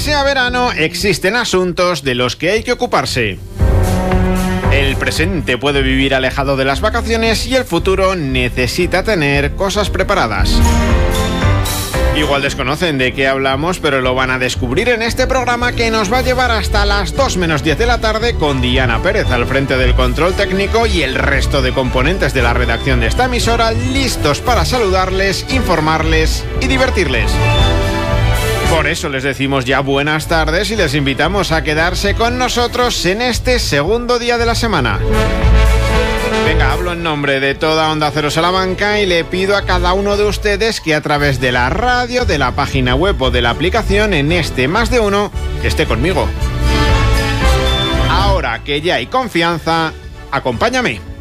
sea verano, existen asuntos de los que hay que ocuparse. El presente puede vivir alejado de las vacaciones y el futuro necesita tener cosas preparadas. Igual desconocen de qué hablamos, pero lo van a descubrir en este programa que nos va a llevar hasta las 2 menos 10 de la tarde con Diana Pérez al frente del control técnico y el resto de componentes de la redacción de esta emisora listos para saludarles, informarles y divertirles. Por eso les decimos ya buenas tardes y les invitamos a quedarse con nosotros en este segundo día de la semana. Venga, hablo en nombre de toda Onda Cero Salamanca y le pido a cada uno de ustedes que a través de la radio, de la página web o de la aplicación en este Más de Uno, esté conmigo. Ahora que ya hay confianza, acompáñame.